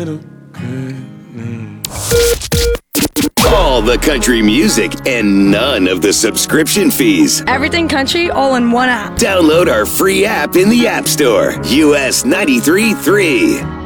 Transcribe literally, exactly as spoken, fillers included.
All the country music and none of the subscription fees. Everything country all in one app. Download our free app in the App Store. U S ninety-three point three.